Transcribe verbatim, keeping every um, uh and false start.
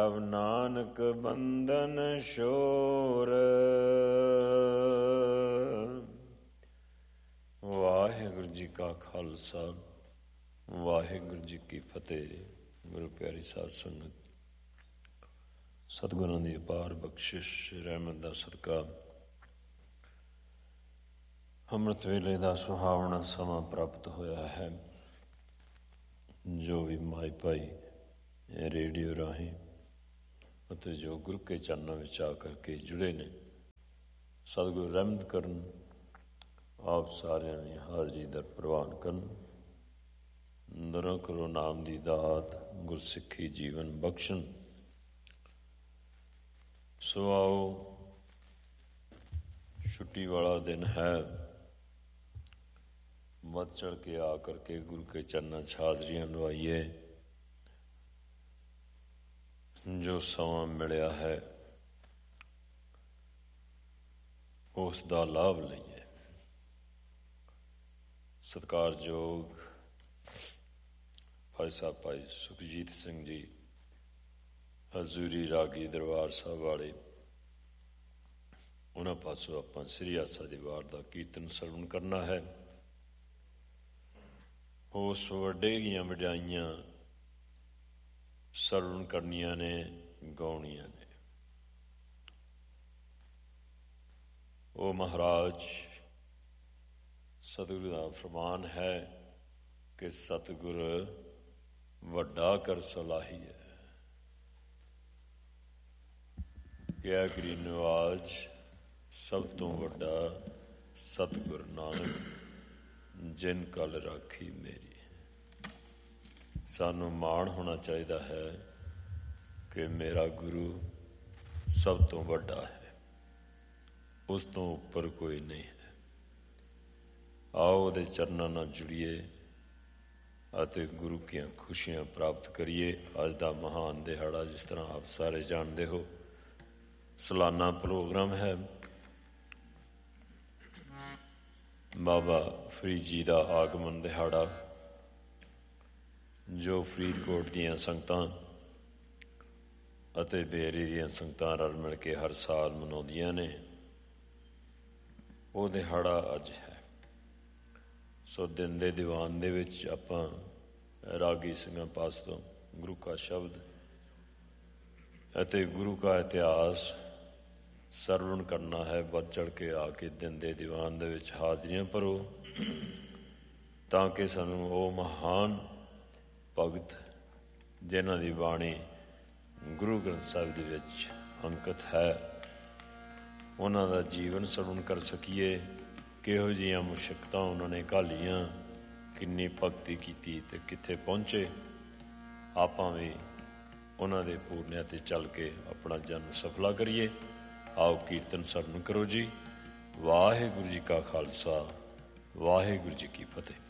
ਪ੍ਰਭ ਨਾਨਕ ਬੰਧਨ ਛੋਰ। ਵਾਹਿਗੁਰੂ ਜੀ ਕਾ ਖਾਲਸਾ, ਵਾਹਿਗੁਰੂ ਜੀ ਕੀ ਫਤਿਹ। ਗੁਰੂ ਪਿਆਰੀ ਸਾਧ ਸੰਗਤ, ਸਤਿਗੁਰਾਂ ਦੀ ਅਪਾਰ ਬਖਸ਼ਿਸ਼ ਰਹਿਮਤ ਦਾ ਸਦਕਾ ਅੰਮ੍ਰਿਤ ਵੇਲੇ ਦਾ ਸੁਹਾਵਣਾ ਸਮਾਂ ਪ੍ਰਾਪਤ ਹੋਇਆ ਹੈ। ਜੋ ਵੀ ਮਾਈ ਭਾਈ ਰੇਡੀਓ ਰਾਹੀਂ ਅਤੇ ਜੋ ਗੁਰੂ ਕੇ ਚਰਨਾਂ ਵਿੱਚ ਆ ਕਰਕੇ ਜੁੜੇ ਨੇ, ਸਤਿਗੁਰੂ ਰਹਿਮਤ ਕਰਨ, ਆਪ ਸਾਰਿਆਂ ਨੇ ਹਾਜ਼ਰੀ ਦਰ ਪ੍ਰਵਾਨ ਕਰਨ, ਦਰਾਂ ਕਰੋ ਨਾਮ ਦੀ ਦਾਤ, ਗੁਰਸਿੱਖੀ ਜੀਵਨ ਬਖਸ਼ਣ। ਸੋ ਆਓ, ਛੁੱਟੀ ਵਾਲਾ ਦਿਨ ਹੈ, ਵੱਧ ਚੜ੍ਹ ਕੇ ਆ ਕਰਕੇ ਗੁਰੂ ਕੇ ਚਰਨਾਂ 'ਚ ਹਾਜ਼ਰੀਆਂ ਲਵਾਈਏ। ਜੋ ਸਮਾਂ ਮਿਲਿਆ ਹੈ ਉਸ ਦਾ ਲਾਭ ਲਈਏ। ਸਤਿਕਾਰਯੋਗ ਭਾਈ ਸਾਹਿਬ ਭਾਈ ਸੁਖਜੀਤ ਸਿੰਘ ਜੀ ਹਜ਼ੂਰੀ ਰਾਗੀ ਦਰਬਾਰ ਸਾਹਿਬ ਵਾਲੇ, ਉਹਨਾਂ ਪਾਸੋਂ ਆਪਾਂ ਸ੍ਰੀ ਆਸਾ ਦੀ ਵਾਰ ਦਾ ਕੀਰਤਨ ਸਰਵਣ ਕਰਨਾ ਹੈ। ਉਸ ਵੱਡੇਗੀਆਂ ਵਡਿਆਈਆਂ ਸਰਵਣ ਕਰਨੀਆਂ ਨੇ, ਗਾਉਣੀਆਂ ਨੇ। ਉਹ ਮਹਾਰਾਜ ਸਤਿਗੁਰੂ ਦਾ ਫਰਮਾਨ ਹੈ ਕਿ ਸਤਿਗੁਰ ਵੱਡਾ ਕਰ ਸਲਾਹੀ ਹੈ। ਕਿਆ ਕਰੀ ਨਿਵਾਜ ਸਭ ਤੋਂ ਵੱਡਾ ਸਤਿਗੁਰ ਨਾਨਕ, ਜਿਨ ਕਲ ਰਾਖੀ ਮੇਰੀ। ਸਾਨੂੰ ਮਾਣ ਹੋਣਾ ਚਾਹੀਦਾ ਹੈ ਕਿ ਮੇਰਾ ਗੁਰੂ ਸਭ ਤੋਂ ਵੱਡਾ ਹੈ, ਉਸ ਤੋਂ ਉੱਪਰ ਕੋਈ ਨਹੀਂ ਹੈ। ਆਓ ਉਹਦੇ ਚਰਨਾਂ ਨਾਲ ਜੁੜੀਏ ਅਤੇ ਗੁਰੂ ਦੀਆਂ ਖੁਸ਼ੀਆਂ ਪ੍ਰਾਪਤ ਕਰੀਏ। ਅੱਜ ਦਾ ਮਹਾਨ ਦਿਹਾੜਾ, ਜਿਸ ਤਰ੍ਹਾਂ ਆਪ ਸਾਰੇ ਜਾਣਦੇ ਹੋ, ਸਾਲਾਨਾ ਪ੍ਰੋਗਰਾਮ ਹੈ। ਬਾਬਾ ਫਰੀਦ ਜੀ ਦਾ ਆਗਮਨ ਦਿਹਾੜਾ, ਜੋ ਫਰੀਦਕੋਟ ਦੀਆਂ ਸੰਗਤਾਂ ਅਤੇ ਬੇਰੀ ਦੀਆਂ ਸੰਗਤਾਂ ਰਲ ਮਿਲ ਕੇ ਹਰ ਸਾਲ ਮਨਾਉਂਦੀਆਂ ਨੇ, ਉਹ ਦਿਹਾੜਾ ਅੱਜ ਹੈ। ਸੋ ਦਿਨ ਦੇ ਦੀਵਾਨ ਦੇ ਵਿੱਚ ਆਪਾਂ ਰਾਗੀ ਸਿੰਘਾਂ ਪਾਸ ਤੋਂ ਗੁਰੂ ਕਾ ਸ਼ਬਦ ਅਤੇ ਗੁਰੂ ਕਾ ਇਤਿਹਾਸ ਸਰਵਣ ਕਰਨਾ ਹੈ। ਵੱਧ ਚੜ੍ਹ ਕੇ ਆ ਕੇ ਦਿਨ ਦੇ ਦੀਵਾਨ ਦੇ ਵਿੱਚ ਹਾਜ਼ਰੀਆਂ ਭਰੋ, ਤਾਂ ਕਿ ਸਾਨੂੰ ਉਹ ਮਹਾਨ ਭਗਤ, ਜਿਨ੍ਹਾਂ ਦੀ ਬਾਣੀ ਗੁਰੂ ਗ੍ਰੰਥ ਸਾਹਿਬ ਦੇ ਵਿੱਚ ਅੰਕਿਤ ਹੈ, ਉਹਨਾਂ ਦਾ ਜੀਵਨ ਸਰਵਣ ਕਰ ਸਕੀਏ। ਕਿਹੋ ਜਿਹੀਆਂ ਮੁਸ਼ੱਕਤਾਂ ਉਹਨਾਂ ਨੇ ਘਾਲੀਆਂ, ਕਿੰਨੀ ਭਗਤੀ ਕੀਤੀ ਅਤੇ ਕਿੱਥੇ ਪਹੁੰਚੇ। ਆਪਾਂ ਵੀ ਉਹਨਾਂ ਦੇ ਪੂਰਨਿਆਂ 'ਤੇ ਚੱਲ ਕੇ ਆਪਣਾ ਜਨਮ ਸਫਲਾ ਕਰੀਏ। ਆਓ ਕੀਰਤਨ ਸਰਵਣ ਕਰੋ ਜੀ। ਵਾਹਿਗੁਰੂ ਜੀ ਕਾ ਖਾਲਸਾ, ਵਾਹਿਗੁਰੂ ਜੀ ਕੀ ਫਤਿਹ।